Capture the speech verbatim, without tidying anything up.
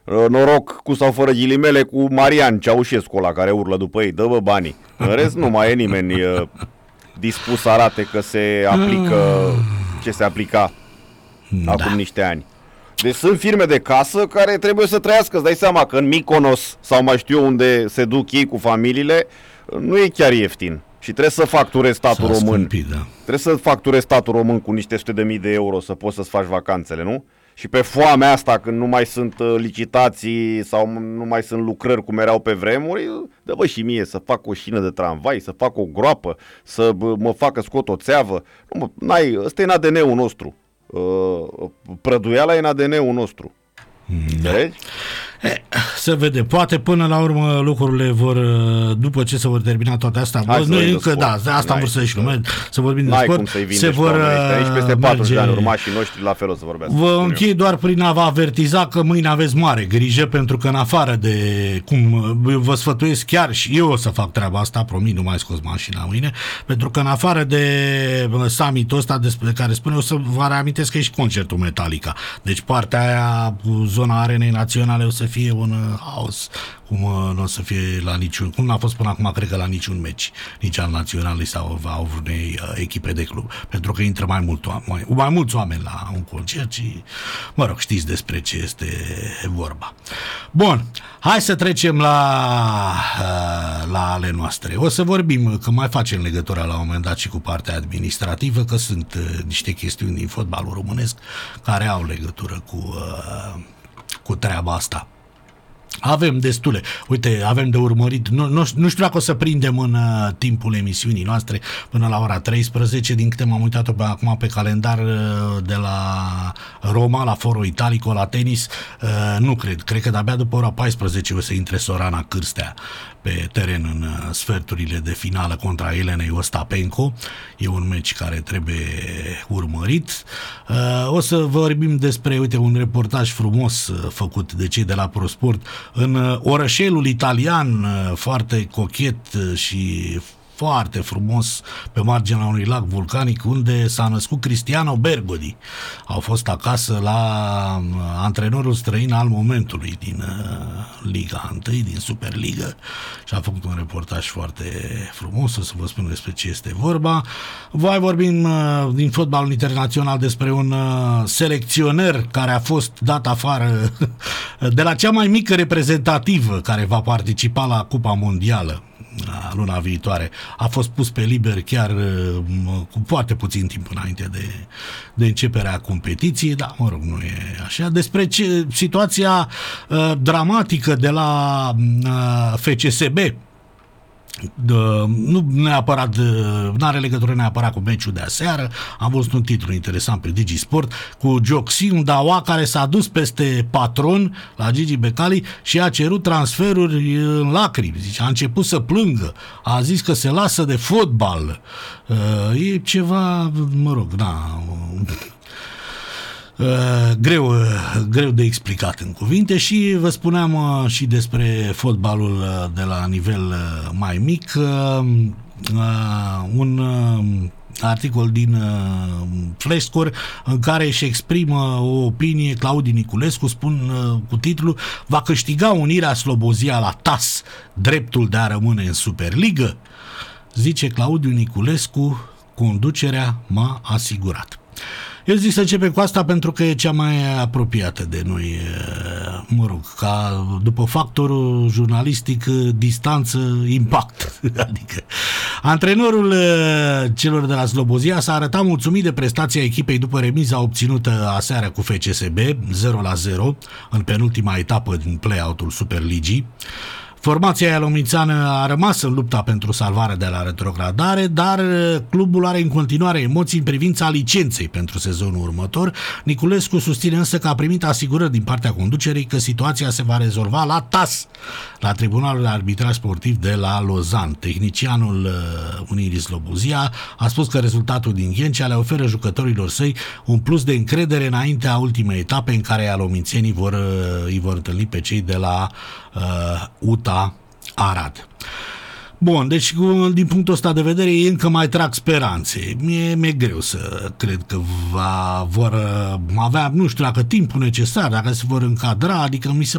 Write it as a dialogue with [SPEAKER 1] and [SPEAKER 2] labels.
[SPEAKER 1] Noroc cu sau fără ghilimele cu Marian Ceaușescu ăla care urlă după ei, dă-bă banii. În rest nu mai e nimeni dispus să arate că se aplică ce se aplica da. acum niște ani. Deci sunt firme de casă care trebuie să trăiască. Îți dai seama că în Mykonos sau mai știu eu unde se duc ei cu familiile, nu e chiar ieftin. Și trebuie să facturezi statul
[SPEAKER 2] S-a
[SPEAKER 1] român.
[SPEAKER 2] scumpit, da.
[SPEAKER 1] Trebuie să facturezi statul român cu niște sute de mii de euro să poți să-ți faci vacanțele, nu? Și pe foamea asta, când nu mai sunt licitații sau nu mai sunt lucrări cum erau pe vremuri, dă bă și mie să fac o șină de tramvai, să fac o groapă, să mă facă scot o țeavă. Nu, mă, n-ai, ăsta e în A D N-ul nostru. Prăduiala e în A D N-ul nostru.
[SPEAKER 2] Da. E, se vede, poate până la urmă lucrurile vor, după ce se vor termina toate astea, bă, nu încă, da, asta am vrut să zic, să vorbim de sport, se vor
[SPEAKER 1] aici peste patruzeci de ani urmașii noștri la fel o să vorbească.
[SPEAKER 2] Vă închei doar prin a vă avertiza că mâine aveți mare grijă, pentru că în afară de, cum vă sfătuiesc chiar și eu o să fac treaba asta, promit, nu mai scos mașina mâine, pentru că în afară de summit-ul ăsta despre care spune, o să vă reamintesc că e și concertul Metallica, deci partea aia, zona arenei naționale o să fie un haos, cum nu o să fie la niciun, cum n-a fost până acum, cred că la niciun meci, nici al naționalei sau a unei echipe de club, pentru că intră mai, mult, mai, mai mulți oameni la un concert și, mă rog, știți despre ce este vorba. Bun, hai să trecem la, la ale noastre. O să vorbim, că mai facem legătura la un moment dat și cu partea administrativă, că sunt niște chestiuni din fotbalul românesc care au legătură cu cu treaba asta. Avem destule. Uite, avem de urmărit. Nu, nu, nu știu dacă o să prindem în uh, timpul emisiunii noastre până la ora treisprezece, din câte m-am uitat pe, acum pe calendar uh, de la Roma, la Foro Italico, la tenis. Uh, nu cred. Cred că de-abia după ora paisprezece o să intre Sorana Cârstea pe teren în uh, sferturile de finală contra Elenei Ostapenko. E un meci care trebuie urmărit. Uh, o să vorbim despre, uite, un reportaj frumos uh, făcut de cei de la ProSport în orășelul italian, foarte cochet și foarte frumos, pe marginea unui lac vulcanic, unde s-a născut Cristiano Bergodi. Au fost acasă la antrenorul străin al momentului din Liga unu, din Superliga, și a făcut un reportaj foarte frumos. O să vă spun despre ce este vorba. Voi vorbim din fotbalul internațional despre un selecționer care a fost dat afară de la cea mai mică reprezentativă care va participa la Cupa Mondială luna viitoare. A fost pus pe liber chiar cu foarte puțin timp înainte de, de începerea competiției, dar mă rog, nu e așa. Despre ce, situația uh, dramatică de la uh, F C S B, De, nu neapărat, nu are legătură neapărat cu meciul de aseară. Am văzut un titlu interesant pe DigiSport cu Gioxin Dawa, care s-a dus peste patron la Gigi Becali și a cerut transferuri în lacrimi. Zice, a început să plângă, a zis că se lasă de fotbal. E ceva, mă rog, da, Uh, greu, uh, greu de explicat în cuvinte. Și vă spuneam uh, și despre fotbalul uh, de la nivel uh, mai mic, uh, uh, un uh, articol din uh, Flashscore în care își exprimă o opinie Claudiu Niculescu, spun uh, cu titlul: va câștiga Unirea Slobozia la T A S dreptul de a rămâne în Superligă? Zice Claudiu Niculescu, conducerea m-a asigurat. Eu zic să începem cu asta pentru că e cea mai apropiată de noi, mă rog, ca după factorul jurnalistic, distanță, impact. Adică antrenorul celor de la Slobozia s-a arătat mulțumit de prestația echipei după remiza obținută aseară cu F C S B zero la zero în penultima etapă din play-out-ul Superligii. Formația ialomițeană a rămas în lupta pentru salvare de la retrogradare, dar clubul are în continuare emoții în privința licenței pentru sezonul următor. Niculescu susține însă că a primit asigurări din partea conducerii că situația se va rezolva la T A S, la Tribunalul de Arbitraj Sportiv de la Lausanne. Tehnicianul Unirii Slobozia a spus că rezultatul din Ghencea le oferă jucătorilor săi un plus de încredere înaintea ultimei etape în care ialomițenii vor, îi vor întâlni pe cei de la uh, U T A Arad. Bun, deci din punctul ăsta de vedere ei încă mai trag speranțe. Mie mi-e greu să cred că va, vor avea, nu știu dacă timpul necesar, dacă se vor încadra, adică mi se